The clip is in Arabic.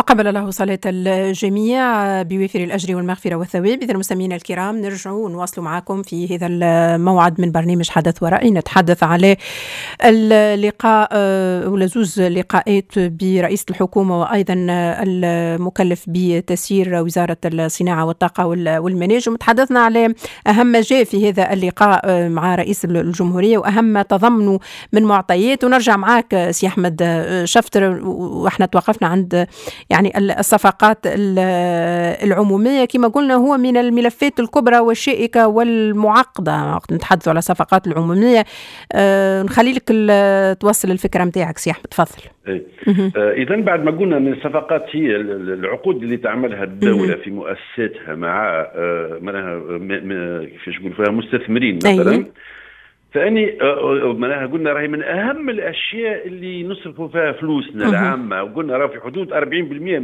تقبل الله صلاة الجميع بوافر الأجر والمغفرة والثواب. إذا المستمعين الكرام نرجع ونواصل معكم في هذا الموعد من برنامج حدث ورأي، نتحدث على اللقاء ولزوز لقاءات برئيس الحكومة وأيضا المكلف بتسيير وزارة الصناعة والطاقة والمناجم. تحدثنا على أهم ما جاء في هذا اللقاء مع رئيس الجمهورية وأهم ما تضمنه من معطيات. ونرجع معك سي أحمد شفتر، وإحنا توقفنا عند يعني الصفقات العمومية كما قلنا هو من الملفات الكبرى والشائكة والمعقدة. نتحدث على الصفقات العمومية. نخلي لك توصل الفكرة متاعك سي أحمد، تفضل. إذا بعد ما قلنا من الصفقات هي العقود اللي تعملها الدولة في مؤسساتها مع كيفاش نقول فيها مستثمرين مثلا، فاني معناها قلنا راهي من اهم الاشياء اللي نصرفوا فيها فلوسنا العامه، وقلنا راه في حدود 40%